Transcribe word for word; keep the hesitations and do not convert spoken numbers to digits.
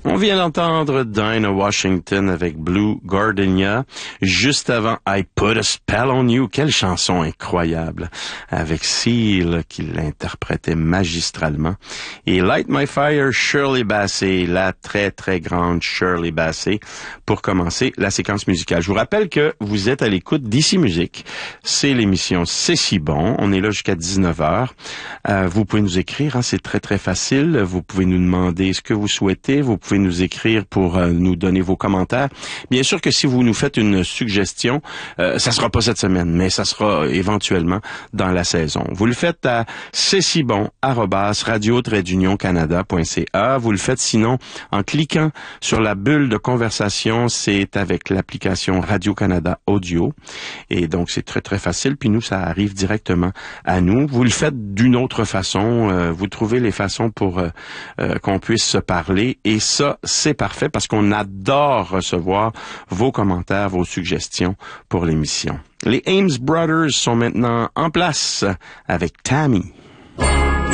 On vient d'entendre Dinah Washington avec Blue Gardenia. Juste avant, I Put a Spell on You. Quelle chanson incroyable. Avec Seal qui l'interprétait magistralement. Et Light My Fire, Shirley Bassey, la très très grande Shirley Bassey, pour commencer la séquence musicale. Je vous rappelle que vous êtes à l'écoute d'Ici Musique. C'est l'émission C'est si bon. On est là jusqu'à dix-neuf heures. Euh, vous pouvez nous écrire, hein, c'est très très facile. Vous pouvez nous demander ce que vous souhaitez. Vous pouvez nous écrire pour euh, nous donner vos commentaires. Bien sûr que si vous nous faites une suggestion, euh, ça sera pas cette semaine, mais ça sera éventuellement dans la saison. Vous le faites à c'est si bon arobase radio trait d'union canada point c a. Vous le faites sinon en cliquant sur la bulle de conversation. C'est avec l'application Radio-Canada Audio. Et donc c'est très très facile. Puis nous, ça arrive directement à nous. Vous le faites d'une autre façon. Euh, vous trouvez les façons pour euh, euh, qu'on puisse se parler. Et ça, c'est parfait parce qu'on adore recevoir vos commentaires, vos suggestions pour l'émission. Les Ames Brothers sont maintenant en place avec Tammy.